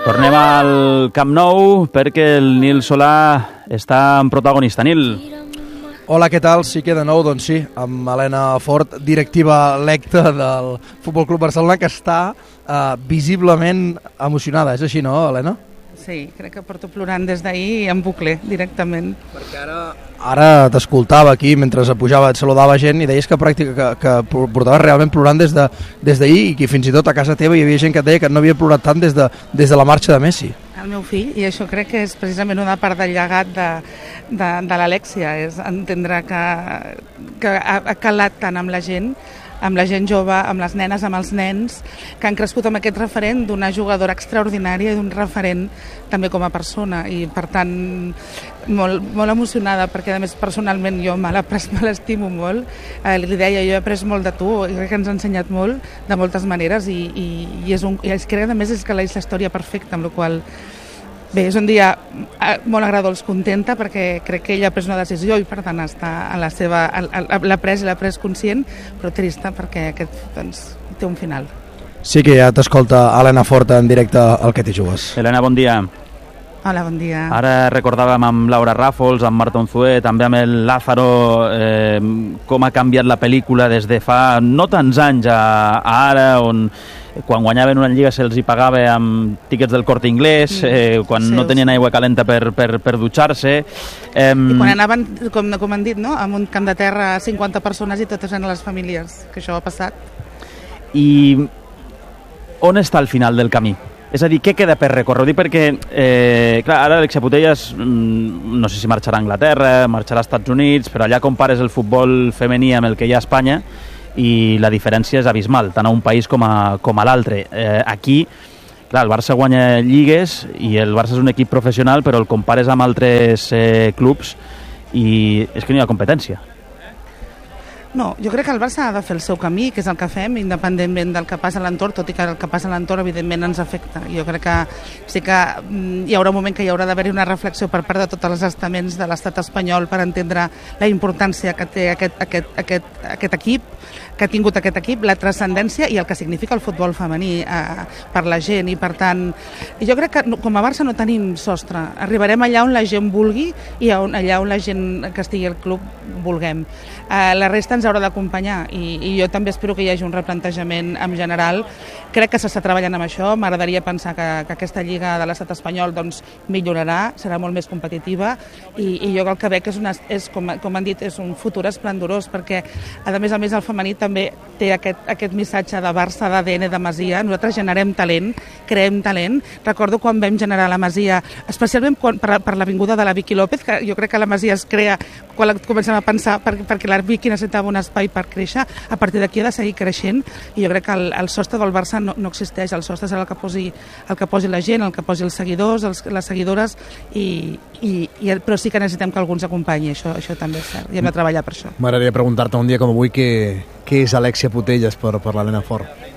Tornem al Camp Nou perquè el Nil Solà està en protagonista. Nil. Hola, què tal? Sí que de nou, doncs sí, amb Helena Fort, directiva electa del Futbol Club Barcelona, que està visiblement emocionada. És així, no, Helena? Sí, crec que porto plorant des d'ahir en bucle, directament. Perquè ara t'escoltava aquí mentre pujava, et saludava gent i deies que portaves realment plorant des d'ahir i que fins i tot a casa teva hi havia gent que et deia que no havia plorat tant des de la marxa de Messi. El meu fill, i això crec que és precisament una part del llegat de l'Alexia, és entendre que ha calat tant amb la gent jove, amb les nenes, amb els nens, que han crescut amb aquest referent d'una jugadora extraordinària i d'un referent també com a persona, i per tant molt emocionada, perquè a més personalment jo me l'estimo molt. Li deia, jo he après molt de tu, i crec que ens ha ensenyat molt de moltes maneres, i crec que a més és que la història perfecta, amb la qual bé, és un dia molt agradós, contenta, perquè crec que ella ha pres una decisió i per tant està a l'ha pres conscient, però trista perquè aquest té un final. Sí que ja t'escolta Helena Fort en directe al Que t'hi jugues. Helena, bon dia. Hola, bon dia. Ara recordàvem amb Laura Ràfols, amb Marta Unzué, també amb el Lázaro, com ha canviat la pel·lícula des de fa no tants anys a ara, on quan guanyaven una lliga se'ls hi pagava amb tíquets del Corte Inglés, quan no tenien aigua calenta per dutxar-se. I quan anaven, com han dit, no? en un camp de terra 50 persones i totes eren les famílies, que això ha passat. I on està el final del camí? És a dir, què queda per recórrer? Ho dic perquè, clar, ara Alexia Putellas no sé si marxarà a Anglaterra, marxarà als Estats Units, però allà compares el futbol femení amb el que hi ha a Espanya i la diferència és abismal, tant a un país com a l'altre. Aquí, clar, el Barça guanya lligues i el Barça és un equip professional, però el compares amb altres clubs i és que no hi ha competència. No, jo crec que el Barça ha de fer el seu camí, que és el que fem, independentment del que passa a l'entorn, tot i que el que passa a l'entorn evidentment ens afecta. Jo crec que sí que hi haurà un moment que hi haurà d'haver-hi una reflexió per part de tots els estaments de l'estat espanyol per entendre la importància que té aquest equip, que ha tingut aquest equip, la transcendència i el que significa el futbol femení per la gent, i per tant jo crec que com a Barça no tenim sostre, arribarem allà on la gent vulgui i allà on la gent que estigui al club vulguem. La resta ens haurà d'acompanyar i jo també espero que hi hagi un replantejament en general. Crec que s'està treballant amb això, m'agradaria pensar que aquesta lliga de l'estat espanyol doncs, millorarà, serà molt més competitiva i jo el que veig és com han dit, és un futur esplendorós, perquè a més el femení també té aquest missatge de Barça, d'ADN de Masia. Nosaltres generem talent, creem talent. Recordo quan vam generar la Masia, especialment per l'avinguda de la Vicky López, que jo crec que la Masia es crea quan comencem a pensar perquè la Vicky necessitava un espai per créixer. A partir d'aquí ha de seguir creixent i jo crec que el sostre del Barça no existeix. El sostre serà el que posi la gent, el que posi els seguidors, les seguidores, però sí que necessitem que algú ens acompanyi, això també és cert, i hem de treballar per això. M'agradaria preguntar-te un dia com avui què és Alexia Putellas per l'Helena Fort.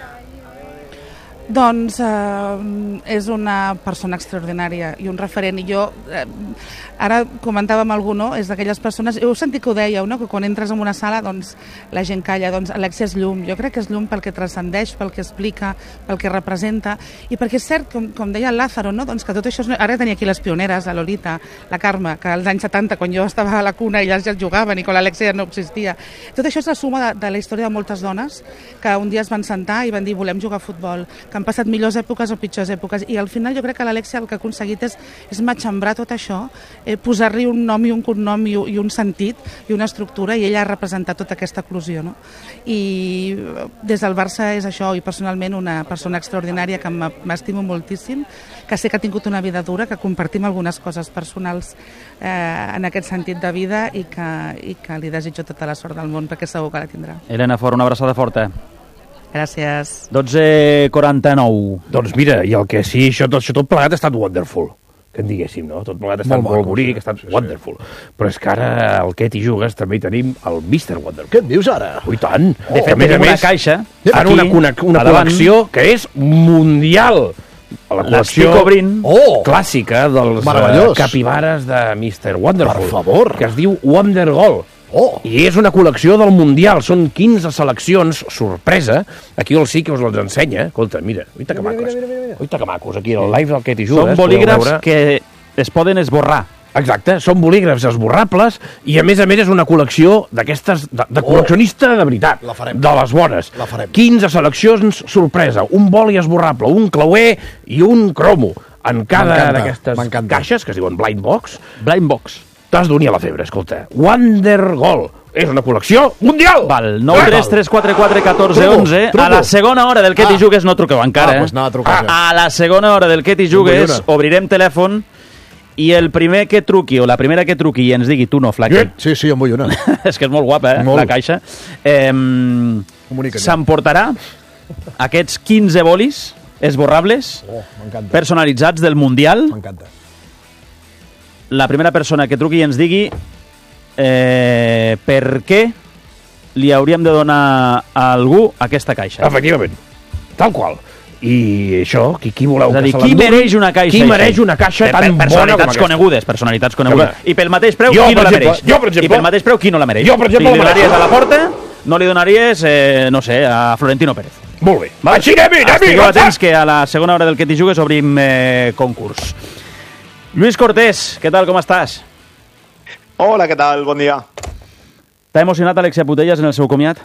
Doncs és una persona extraordinària i un referent, i jo ara comentava amb algú, no? És d'aquelles persones, heu sentit que ho dèieu, no? Que quan entres en una sala doncs la gent calla, doncs Alexia és llum, jo crec que és llum pel que transcendeix, pel que explica, pel que representa, i perquè és cert, com deia el Lázaro, no? Doncs que tot això, ara tenia aquí les pioneres, la Lolita, la Carme, que als anys 70, quan jo estava a la cuna, elles ja jugaven i quan l'Alexia no existia. Tot això és la suma de la història de moltes dones que un dia es van sentar i van dir volem jugar a futbol, que han passat millors èpoques o pitjors èpoques, i al final jo crec que l'Alexia el que ha aconseguit és matxembrar tot això, posar-li un nom i un cognom i un sentit i una estructura, i ella ha representat tota aquesta eclosió, no? I des del Barça és això, i personalment una persona extraordinària que m'estimo moltíssim, que sé que ha tingut una vida dura, que compartim algunes coses personals en aquest sentit de vida i que li desitjo tota la sort del món, perquè segur que la tindrà. Helena Fort, una abraçada forta. Gràcies. 12:49. Doncs mira, i el que sí, això tot plegat ha estat wonderful, que en diguéssim, no? Tot plegat ha estat molt bonic, ha estat wonderful. Però és que ara, el que t'hi jugues, també hi tenim el Mr. Wonderful. Què em dius ara? Ui, tant. De fet, tenim una caixa ara una col·lecció que és mundial. La col·lecció clàssica dels capibares de Mr. Wonderful. Per favor. Que es diu Wonder Goal. I és una col·lecció del Mundial, són 15 seleccions, sorpresa, aquí el sí que us les ensenya, escolta, mira, oita que macos, oita que macos, aquí el live del Quet i Jugues. Són bolígrafs que es poden esborrar. Exacte, són bolígrafs esborrables i a més és una col·lecció d'aquestes, de col·leccionista de veritat, de les bones. 15 seleccions sorpresa, un boli esborrable, un clauer i un cromo en cada d'aquestes caixes que es diuen Blind Box. Blind Box. T'has d'unir a la febre, escolta. Wonder Goal. És una col·lecció mundial! Val, 9 3 3 4 4 14 11. A la segona hora del Quet i Jugues no truqueu encara. A la segona hora del Quet i Jugues obrirem telèfon i el primer que truqui o la primera que truqui i ens digui tu no, Flaque. Sí, en vull una. És que és molt guapa, la caixa. S'emportarà aquests 15 bolis esborrables personalitzats del Mundial. M'encanta. La primera persona que truqui i ens digui per què li hauríem de donar a algú aquesta caixa. Efectivament, tal qual. I això, qui voleu que se l'endugui? Qui mereix una caixa? Qui mereix una caixa tan bona com aquesta? Personalitats conegudes. I pel mateix preu, qui no la mereix? Jo, per exemple. I pel mateix preu, qui no la mereix? Jo, per exemple, li donaries a la Porta, no li donaries, no sé, a Florentino Pérez. Molt bé. Així anem-hi! Estigueu atents que a la segona hora del Quet i Jugues obrim concurs. Lluís Cortés, què tal, com estàs? Hola, què tal? Bon dia. T'ha emocionat Alexia Putellas en el seu comiat?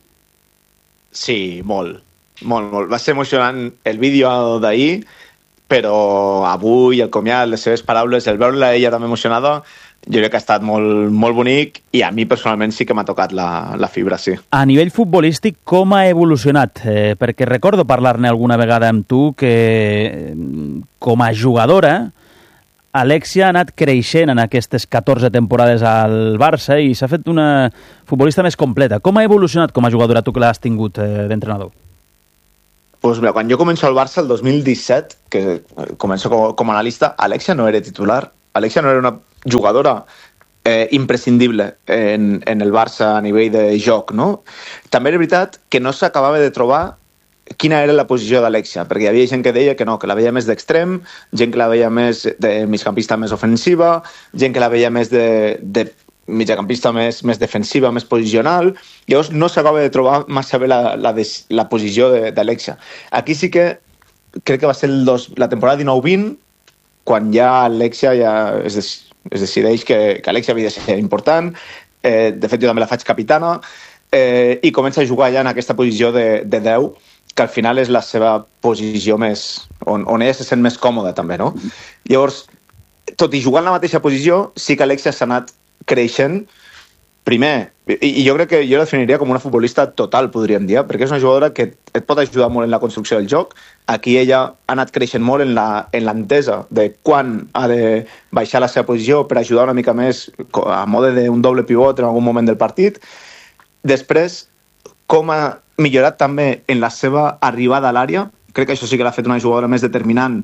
Sí, molt. Va ser emocionant el vídeo d'ahir, però avui el comiat, les seves paraules, el veure-la ella també emocionada, jo crec que ha estat molt bonic i a mi personalment sí que m'ha tocat la fibra, sí. A nivell futbolístic, com ha evolucionat? Perquè recordo parlar-ne alguna vegada amb tu que com a jugadora Alexia ha anat creixent en aquestes 14 temporades al Barça i s'ha fet una futbolista més completa. Com ha evolucionat com a jugadora tu que l'has tingut d'entrenador? Pues mira, quan jo començo al Barça el 2017, que començo com a analista, Alexia no era titular. Alexia no era una jugadora imprescindible en el Barça a nivell de joc, no? També era veritat que no s'acabava de trobar quina era la posició d'Alexia, perquè hi havia gent que deia que no, que la veia més d'extrem, gent que la veia més de migcampista més ofensiva, gent que la veia més de mitjacampista més defensiva, més posicional. Llavors no s'acaba de trobar massa bé la posició d'Alexia. Aquí sí que crec que va ser la temporada 19-20 quan ja Alexia es decideix que Alexia havia de ser important. De fet jo també la faig capitana i comença a jugar ja en aquesta posició de 10, que al final és la seva posició més on ella se sent més còmoda també, no? Llavors, tot i jugar en la mateixa posició, sí que Alexia s'ha anat creixent primer, i jo crec que jo la definiria com una futbolista total, podríem dir, perquè és una jugadora que et pot ajudar molt en la construcció del joc. Aquí ella ha anat creixent molt en l'entesa de quan ha de baixar la seva posició per ajudar una mica més a mode d'un doble pivot en algun moment del partit. Després, com ha millorat també en la seva arribada a l'àrea, crec que això sí que l'ha fet una jugadora més determinant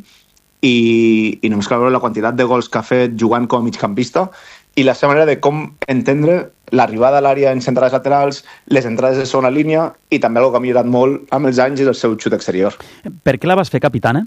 i només cal veure la quantitat de gols que ha fet jugant com a migcampista i la seva manera de com entendre l'arribada a l'àrea en centrals laterals, les entrades de segona línia i també el que ha millorat molt amb els anys és el seu xut exterior. Per què la vas fer capitana?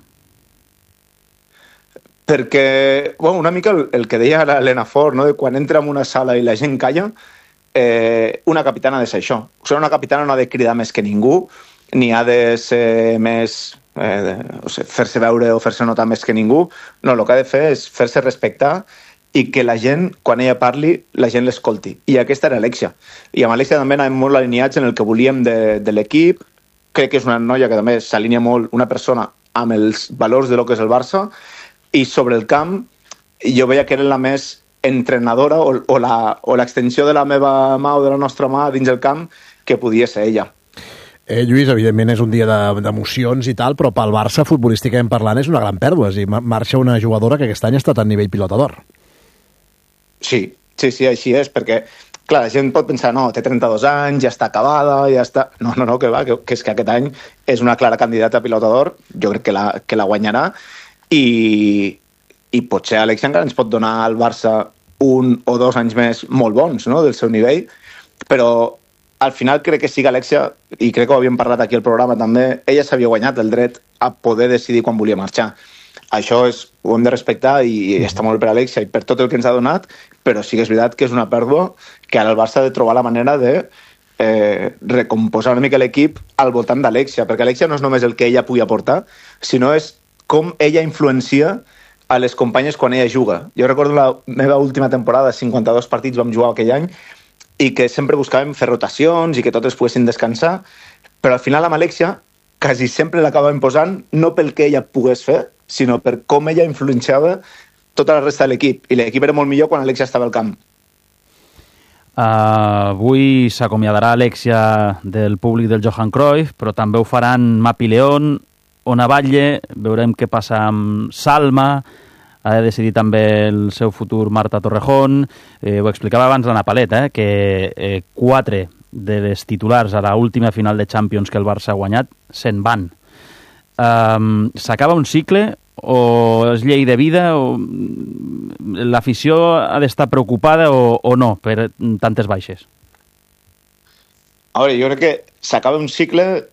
Perquè, bueno, una mica el que deia l'Helena Fort, no? De quan entra en una sala i la gent calla, una capitana ha de ser això. O sigui, una capitana no ha de cridar més que ningú, ni ha de ser més... fer-se veure o fer-se notar més que ningú. No, el que ha de fer és fer-se respectar i que la gent, quan ella parli, la gent l'escolti. I aquesta era Alexia. I amb Alexia també anàvem molt alineats en el que volíem de l'equip. Crec que és una noia que també s'alinea molt, una persona amb els valors de lo que és el Barça, i sobre el camp jo veia que era la més entrenadora o l'extensió de la meva mà o de la nostra mà dins el camp que podia ser ella. Lluís, evidentment és un dia d'emocions i tal, però pel Barça, futbolísticament parlant, és una gran pèrdua. És a dir, marxa una jugadora que aquest any ha estat a nivell pilota d'or. Sí, així és, perquè, clar, la gent pot pensar, no, té 32 anys, ja està acabada, ja està... No, que va, que és que aquest any és una clara candidata a pilota d'or, jo crec que la guanyarà, i potser Alexia encara ens pot donar al Barça 1 o 2 anys més molt bons, no?, del seu nivell, però al final crec que sí que Alexia, i crec que ho havíem parlat aquí al programa també, ella s'havia guanyat el dret a poder decidir quan volia marxar. això ho hem de respectar i està molt per Alexia i per tot el que ens ha donat, però sí que és veritat que és una pèrdua que ara el Barça ha de trobar la manera de recomposar una mica l'equip al voltant d'Alexia, perquè Alexia no és només el que ella pugui aportar, sinó és com ella influencia a les companyes quan ella juga. Jo recordo la meva última temporada, 52 partits vam jugar aquell any, i que sempre buscàvem fer rotacions i que totes poguessin descansar, però al final amb Alexia quasi sempre l'acabàvem posant no pel que ella pogués fer, sinó per com ella influenciava tota la resta de l'equip, i l'equip era molt millor quan Alexia estava al camp. Avui s'acomiadarà Alexia del públic del Johan Cruyff, però també ho faran Mapi León, Ona Batlle, veurem què passa amb Salma, ha de decidir també el seu futur Marta Torrejón. Ho explicava abans l'Anna Palet, que 4 de les titulars a l'última final de Champions que el Barça ha guanyat se'n van. S'acaba un cicle o és llei de vida o l'afició ha d'estar preocupada o no per tantes baixes? A veure, jo crec que s'acaba un cicle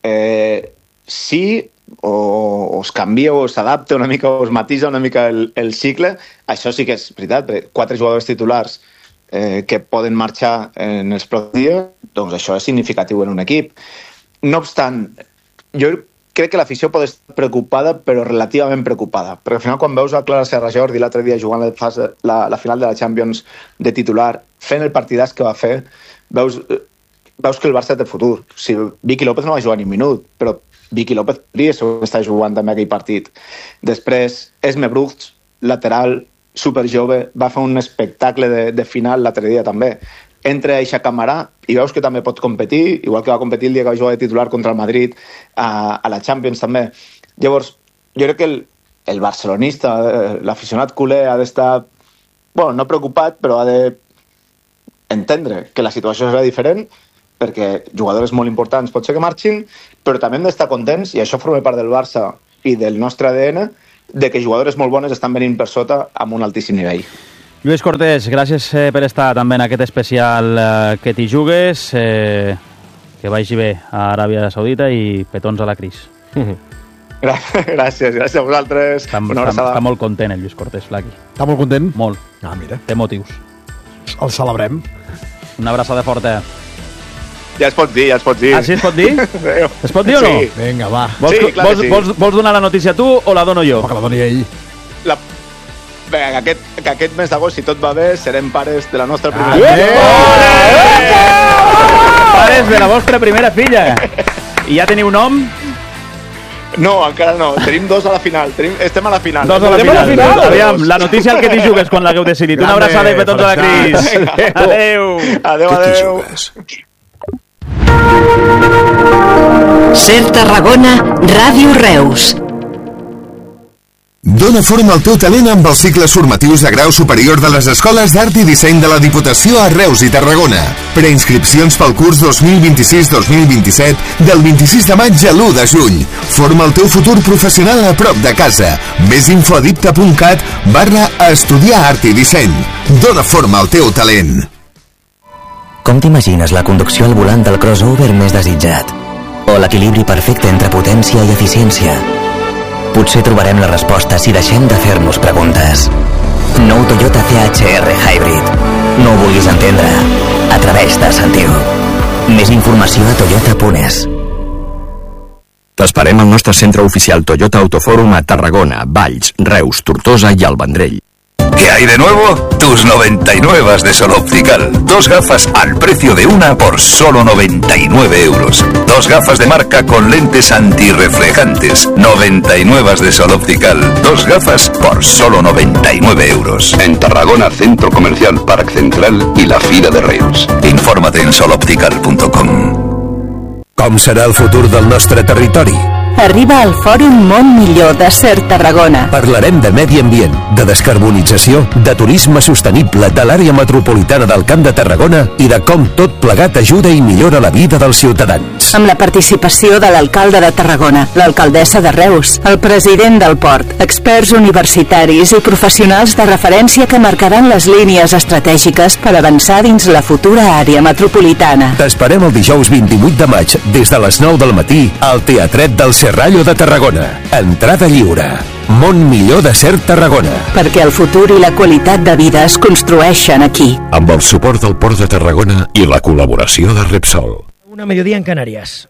sí, o es canvia o s'adapta una mica o es matisa una mica el cicle. Això sí que és veritat, 4 jugadors titulars que poden marxar en els pròxims dies, doncs això és significatiu en un equip. No obstant, jo crec que l'afició pot estar preocupada, però relativament preocupada, perquè al final quan veus a Clara Serra Jordi l'altre dia jugant la final de la Champions de titular, fent el partidàs que va fer, veus que el Barça té futur. Si Vicky López no va jugar ni un minut, però Vicky López podria estar jugant també aquell partit. Després, Esme Brugts, lateral, superjove, va fer un espectacle de final l'altre dia també. Entra Aixa Camarà i veus que també pot competir, igual que va competir el dia que va jugar de titular contra el Madrid a la Champions també. Llavors, jo crec que el barcelonista, l'aficionat culer, ha d'estar, bueno, no preocupat, però ha d'entendre que la situació serà diferent, perquè jugadors molt importants pot ser que marxin, però també hem d'estar contents, i això forma part del Barça i del nostre ADN, de que jugadores molt bones estan venint per sota amb un altíssim nivell. Lluís Cortés, gràcies per estar també en aquest especial que t'hi jugues, que vagi bé a Aràbia Saudita i petons a la Cris. Gràcies a vosaltres. Està molt content el Lluís Cortés, Flaqui. Està molt content? Molt. Ah, mira. Té motius. El celebrem. Una abraçada forta. Ja es pot dir. Ah, sí, es pot dir? Es pot dir o no? Sí. Vinga, va. Vols donar la notícia tu o la dono jo? Que la doni ell. Vinga, que aquest mes d'agost, si tot va bé, serem pares de la nostra primera filla. Pares de la vostra primera filla. I ja teniu nom? No, encara no. Tenim 2 a la final. Estem a la final. 2 a la final. Aviam, la notícia al que t'hi jugues quan l'hagueu decidit. Una abraçada i petons a la Cris. Adéu. Adéu. Ser Tarragona, Ràdio Reus. Dóna forma al teu talent amb els cicles formatius de grau superior de les Escoles d'Art i Disseny de la Diputació a Reus i Tarragona. Preinscripcions pel curs 2026-2027 del 26 de maig a l'1 de juny. Forma el teu futur professional a prop de casa. Més info a dipta.cat/estudiar art i disseny. Dóna forma al teu talent. Com t'imagines la conducció al volant del crossover més desitjat? O l'equilibri perfecte entre potència i eficiència? Potser trobarem la resposta si deixem de fer-nos preguntes. Nou Toyota CHR Hybrid. No ho vulguis entendre. Atreveix-te a sentir-ho. Més informació a toyota.es. T'esperem al nostre centre oficial Toyota Autofòrum a Tarragona, Valls, Reus, Tortosa i el Vendrell. ¿Qué hay de nuevo? Tus 99 de Sol Optical. 2 gafas al precio de una por solo 99 euros. 2 gafas de marca con lentes antirreflejantes. 99 de Sol Optical. 2 gafas por solo 99 euros. En Tarragona, Centro Comercial Parc Central y la Fira de Reus. Infórmate en soloptical.com. Com serà el futur del nostre territori? Arriba al Fòrum Món Millor de Ser Tarragona. Parlarem de medi ambient, de descarbonització, de turisme sostenible de l'àrea metropolitana del Camp de Tarragona i de com tot plegat ajuda i millora la vida dels ciutadans. Amb la participació de l'alcalde de Tarragona, l'alcaldessa de Reus, el president del port, experts universitaris i professionals de referència que marcaran les línies estratègiques per avançar dins la futura àrea metropolitana. T'esperem el dijous 28 de maig des de les 9 del matí al Teatret del Serrallo de Tarragona. Entrada lliure. Món millor de Ser Tarragona. Perquè el futur i la qualitat de vida es construeixen aquí. Amb el suport del Port de Tarragona i la col·laboració de Repsol. Una mediodía en Canarias.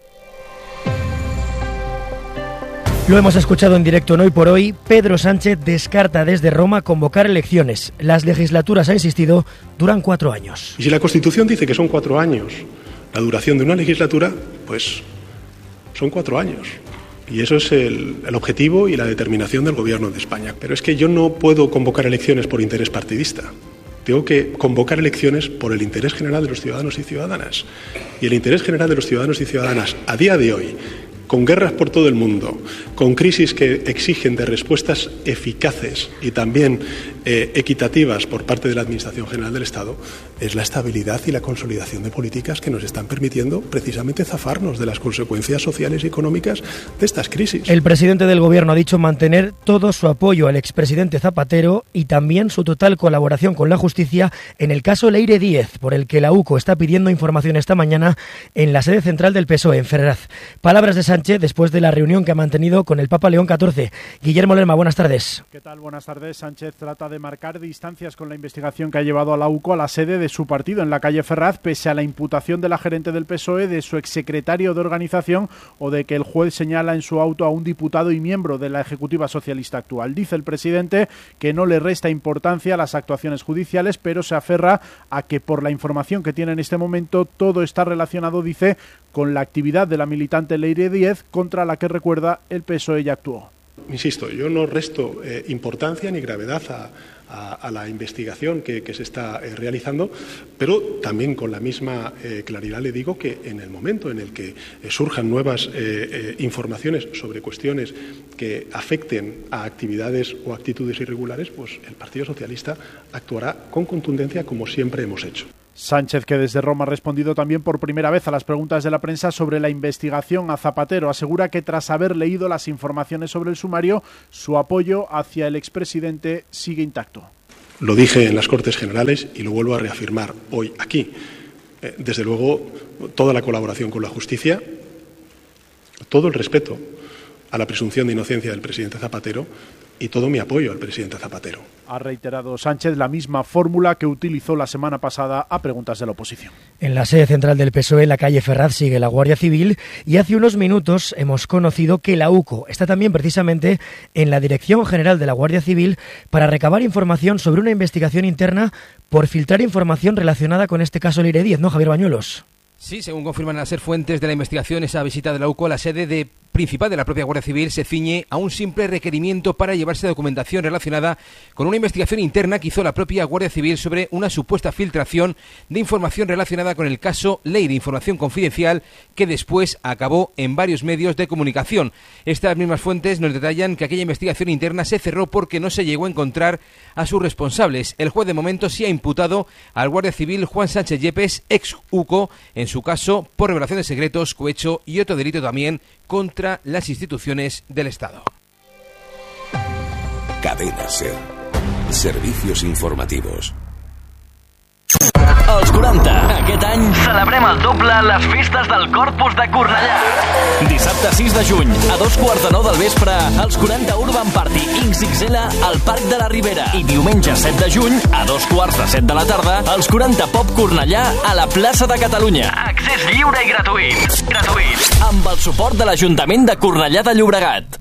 Lo hemos escuchado en directo en Hoy por Hoy. Pedro Sánchez descarta desde Roma convocar elecciones. Las legislaturas, ha insistido, duran 4 años. Y si la Constitución dice que son 4 años la duración de una legislatura, pues son 4 años. Y eso es el objetivo y la determinación del Gobierno de España. Pero es que yo no puedo convocar elecciones por interés partidista. Tengo que convocar elecciones por el interés general de los ciudadanos y ciudadanas. Y el interés general de los ciudadanos y ciudadanas a día de hoy, con guerras por todo el mundo, con crisis que exigen de respuestas eficaces y también equitativas por parte de la Administración General del Estado, es la estabilidad y la consolidación de políticas que nos están permitiendo precisamente zafarnos de las consecuencias sociales y económicas de estas crisis. El presidente del Gobierno ha dicho mantener todo su apoyo al expresidente Zapatero y también su total colaboración con la justicia en el caso Leire Díez, por el que la UCO está pidiendo información esta mañana en la sede central del PSOE, en Ferraz. Palabras de Sánchez después de la reunión que ha mantenido con el Papa León XIV. Guillermo Lerma, buenas tardes. ¿Qué tal? Buenas tardes. Sánchez trata de marcar distancias con la investigación que ha llevado a la UCO a la sede de su partido en la calle Ferraz, pese a la imputación de la gerente del PSOE, de su exsecretario de organización o de que el juez señala en su auto a un diputado y miembro de la Ejecutiva Socialista actual. Dice el presidente que no le resta importancia a las actuaciones judiciales, pero se aferra a que por la información que tiene en este momento todo está relacionado, dice, con la actividad de la militante Leire Díez, contra la que, recuerda, el PSOE ya actuó. Insisto, yo no resto importancia ni gravedad a la investigación que se está realizando, pero también con la misma claridad le digo que en el momento en el que surjan nuevas informaciones sobre cuestiones que afecten a actividades o actitudes irregulares, pues el Partido Socialista actuará con contundencia como siempre hemos hecho. Sánchez, que desde Roma ha respondido también por primera vez a las preguntas de la prensa sobre la investigación a Zapatero, asegura que tras haber leído las informaciones sobre el sumario, su apoyo hacia el expresidente sigue intacto. Lo dije en las Cortes Generales y lo vuelvo a reafirmar hoy aquí. Desde luego, toda la colaboración con la justicia, todo el respeto a la presunción de inocencia del presidente Zapatero y todo mi apoyo al presidente Zapatero. Ha reiterado Sánchez la misma fórmula que utilizó la semana pasada a preguntas de la oposición. En la sede central del PSOE, en la calle Ferraz, sigue la Guardia Civil y hace unos minutos hemos conocido que la UCO está también precisamente en la Dirección General de la Guardia Civil para recabar información sobre una investigación interna por filtrar información relacionada con este caso Leire Díez, ¿no, Javier Bañuelos? Sí, según confirman al ser fuentes de la investigación, esa visita de la UCO a la sede principal de la propia Guardia Civil se ciñe a un simple requerimiento para llevarse documentación relacionada con una investigación interna que hizo la propia Guardia Civil sobre una supuesta filtración de información relacionada con el caso Leire, información confidencial que después acabó en varios medios de comunicación. Estas mismas fuentes nos detallan que aquella investigación interna se cerró porque no se llegó a encontrar a sus responsables. El juez de momento sí ha imputado al Guardia Civil Juan Sánchez Yepes, ex UCO, en su caso por revelación de secretos, cohecho y otro delito también contra las instituciones del Estado. Cadena SER. Servicios informativos. Els 40. Aquest any celebrem el doble a les festes del Corpus de Cornellà. Dissabte 6 de juny, a 2:45 del vespre, els 40 Urban Party XXL al Parc de la Ribera. I diumenge 7 de juny, a 2:45 de la tarda, els 40 Pop Cornellà a la plaça de Catalunya. Accés lliure i gratuït. Amb el suport de l'Ajuntament de Cornellà de Llobregat.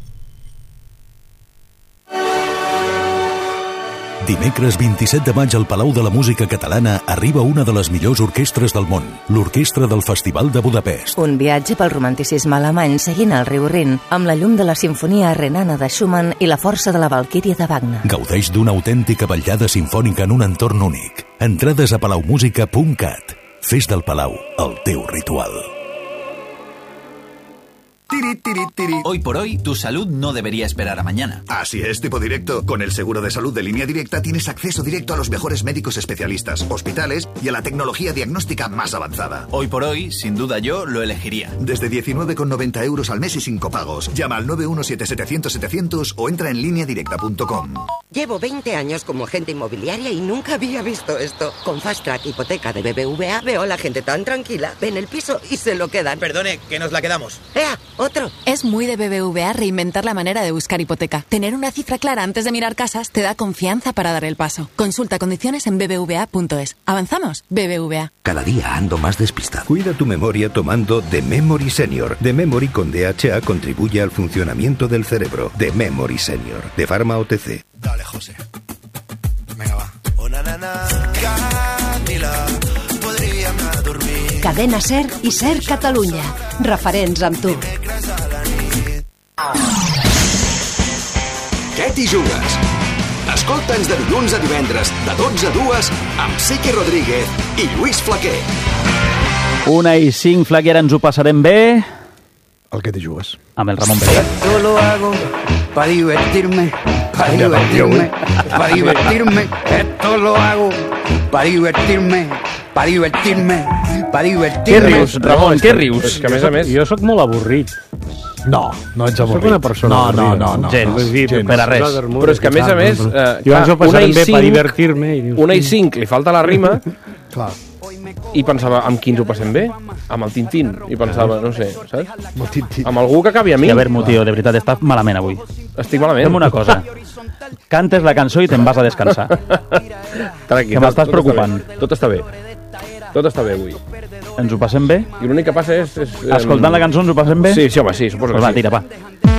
Dimecres 27 de maig al Palau de la Música Catalana arriba una de les millors orquestres del món, l'Orquestra del Festival de Budapest. Un viatge pel romanticisme alemany seguint el riu Rin, amb la llum de la Simfonia Renana de Schumann i la força de la Valquíria de Wagner. Gaudeix d'una autèntica ballada sinfònica en un entorn únic. Entrades a palaumusica.cat. Fes del Palau el teu ritual. Hoy por hoy, tu salud no debería esperar a mañana. Así es, tipo directo. Con el seguro de salud de Línea Directa tienes acceso directo a los mejores médicos especialistas, hospitales y a la tecnología diagnóstica más avanzada. Hoy por hoy, sin duda yo lo elegiría. Desde 19,90 € al mes y sin copagos. Llama al 917-700-700 o entra en lineadirecta.com. Llevo 20 años como agente inmobiliaria y nunca había visto esto. Con Fast Track Hipoteca de BBVA veo a la gente tan tranquila. Ven el piso y se lo quedan. Perdone, que nos la quedamos. ¡Ea! ¡Otro! Es muy de BBVA reinventar la manera de buscar hipoteca. Tener una cifra clara antes de mirar casas te da confianza para dar el paso. Consulta condiciones en bbva.es. ¿Avanzamos? BBVA. Cada día ando más despistado. Cuida tu memoria tomando The Memory Senior. The Memory con DHA contribuye al funcionamiento del cerebro. The Memory Senior. De Pharma OTC. Dale, José. Venga, va. Una nana, Camila, podríem anar a dormir. Cadena SER i SER Catalunya. Referents amb tu. Què t'hi jugues? Escolta'ns de dilluns a divendres, de 12 a 2, amb Sique Rodríguez i Lluís Flaquer. 1:05, Flaquer, ens ho passarem bé. El que t'hi jugues. Amb el Ramon Pérez. Esto lo hago para divertirme, para divertirme, para divertirme. Esto lo hago para divertirme, para divertirme, para divertirme. Què rius, Ramon? Què rius? És que, a més... Jo sóc molt avorrit. No, no ets avorrit. Soc una persona avorrida. No. Gens, per a res. Però és que, a més, jo ens ho passarem bé per divertir-me. Una i 5 li falta la rima. Clar. I pensava, amb qui ens ho passem bé? Amb el Tintín. I pensava, no sé, saps? Amb algú que acabi a mi. I a veure, tio, de veritat, estàs malament avui. Estic malament. Fem una cosa. Cantes la cançó i te'n vas a descansar. Tranqui, que m'estàs preocupant. Tot està bé. Tot està bé avui. Ens ho passem bé? I l'únic que passa és... Escoltant la cançó ens ho passem bé? Sí, home, sí, suposo que sí. Va, tira, va.